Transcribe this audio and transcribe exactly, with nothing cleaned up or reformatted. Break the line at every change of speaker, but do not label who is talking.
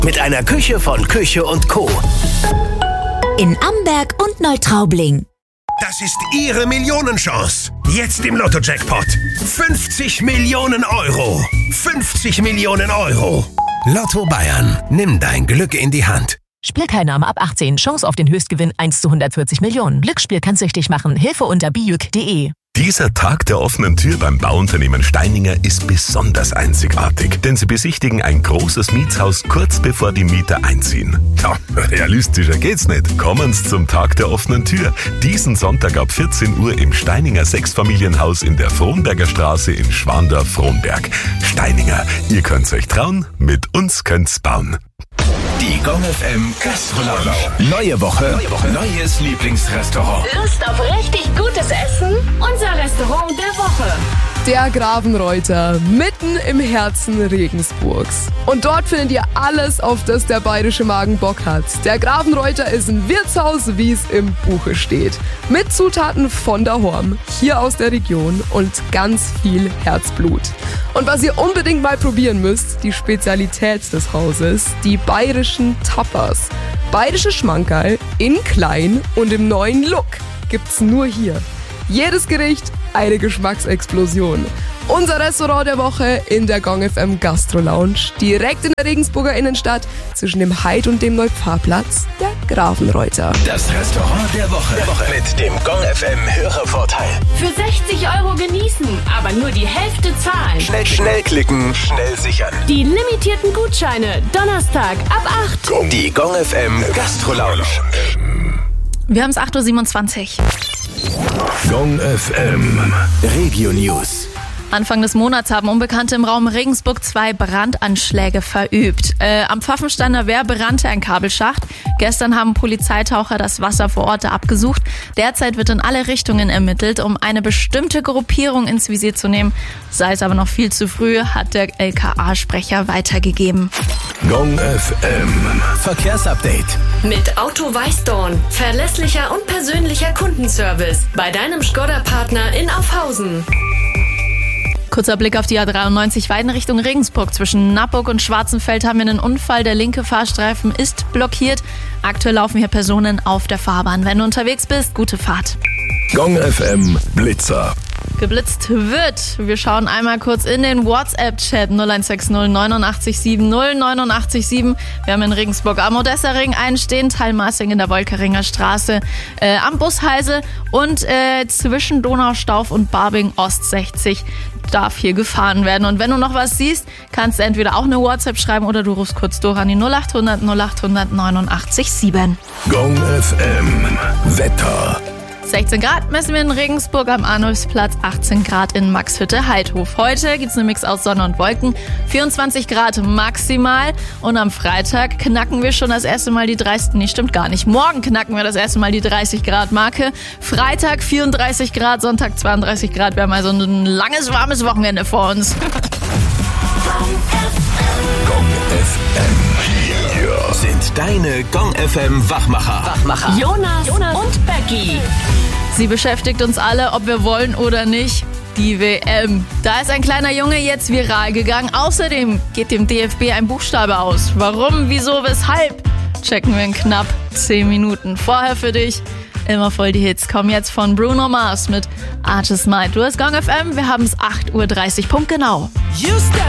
Mit einer Küche von Küche und Co.
In Amberg und Neutraubling.
Das ist Ihre Millionenchance. Jetzt im Lotto-Jackpot. fünfzig Millionen Euro. fünfzig Millionen Euro. Lotto Bayern. Nimm dein Glück in die Hand.
Spielteilnahme ab achtzehn. Chance auf den Höchstgewinn eins zu hundertvierzig Millionen. Glücksspiel kann süchtig machen. Hilfe unter bijuk punkt de.
Dieser Tag der offenen Tür beim Bauunternehmen Steininger ist besonders einzigartig, denn sie besichtigen ein großes Mietshaus kurz bevor die Mieter einziehen. Ja, realistischer geht's nicht. Kommen Sie zum Tag der offenen Tür. Diesen Sonntag ab vierzehn Uhr im Steininger Sechsfamilienhaus in der Frohnberger Straße in Schwandorf-Frohnberg. Steininger, ihr könnt's euch trauen, mit uns könnt's bauen.
Die Gong F M Gastro-Lounge. Neue Woche, Neue Woche, neues Lieblingsrestaurant.
Lust auf richtig gutes Essen? Unser Restaurant der Woche.
Der Grafenreuter, mitten im Herzen Regensburgs. Und dort findet ihr alles, auf das der bayerische Magen Bock hat. Der Grafenreuter ist ein Wirtshaus, wie es im Buche steht. Mit Zutaten von daheim, hier aus der Region und ganz viel Herzblut. Und was ihr unbedingt mal probieren müsst, die Spezialität des Hauses, die bayerischen Tapas. Bayerische Schmankerl in klein und im neuen Look gibt's nur hier. Jedes Gericht eine Geschmacksexplosion. Unser Restaurant der Woche in der Gong F M Gastro Lounge, direkt in der Regensburger Innenstadt, zwischen dem Heid und dem Neupfarrplatz, der Grafenreuter.
Das Restaurant der Woche, der Woche mit dem Gong F M Hörervorteil.
Für sechzig Euro genießen, aber nur die Hälfte zahlen.
Schnell, schnell klicken, schnell sichern.
Die limitierten Gutscheine, Donnerstag ab acht.
Die Gong F M Gastro Lounge.
Wir haben es acht Uhr siebenundzwanzig.
Gong F M Regio News.
Anfang des Monats haben Unbekannte im Raum Regensburg zwei Brandanschläge verübt. Äh, am Pfaffensteiner Wehr brannte ein Kabelschacht. Gestern haben Polizeitaucher das Wasser vor Ort abgesucht. Derzeit wird in alle Richtungen ermittelt, um eine bestimmte Gruppierung ins Visier zu nehmen. Sei es aber noch viel zu früh, hat der L K A-Sprecher weitergegeben.
Gong F M Verkehrsupdate.
Mit Auto Weißdorn. Verlässlicher und persönlicher Kundenservice. Bei deinem Skoda-Partner in Aufhausen.
Kurzer Blick auf die A dreiundneunzig Weiden Richtung Regensburg. Zwischen Nappburg und Schwarzenfeld haben wir einen Unfall. Der linke Fahrstreifen ist blockiert. Aktuell laufen hier Personen auf der Fahrbahn. Wenn du unterwegs bist, gute Fahrt.
Gong F M Blitzer.
Geblitzt wird. Wir schauen einmal kurz in den WhatsApp-Chat null eins sechs null neun acht sieben null neun acht sieben. Wir haben in Regensburg am Odessa-Ring einen stehen, Teilmaßing in der Wolkeringer Straße, äh, am Busheise und äh, zwischen Donaustauf und Barbing Ost sechzig darf hier gefahren werden. Und wenn du noch was siehst, kannst du entweder auch eine WhatsApp schreiben oder du rufst kurz durch an die null acht hundert null acht hundert neunundachtzig sieben.
Gong F M Wetter.
sechzehn Grad messen wir in Regensburg am Arnulfsplatz, achtzehn Grad in Maxhütte-Heidhof. Heute gibt's einen Mix aus Sonne und Wolken, vierundzwanzig Grad maximal und am Freitag knacken wir schon das erste Mal die dreißig, nee, stimmt gar nicht. Morgen knacken wir das erste Mal die dreißig Grad Marke. Freitag vierunddreißig Grad, Sonntag zweiunddreißig Grad. Wir haben also ein langes, warmes Wochenende vor uns.
Gong F M. Hier sind deine Gong F M Wachmacher.
Wachmacher. Jonas, Jonas und Becky.
Sie beschäftigt uns alle, ob wir wollen oder nicht. Die W M. Da ist ein kleiner Junge jetzt viral gegangen. Außerdem geht dem D F B ein Buchstabe aus. Warum, wieso, weshalb? Checken wir in knapp zehn Minuten. Vorher für dich immer voll die Hits. Kommen jetzt von Bruno Mars mit Artist Might. Du hast Gong F M. Wir haben es acht Uhr dreißig. Punkt genau.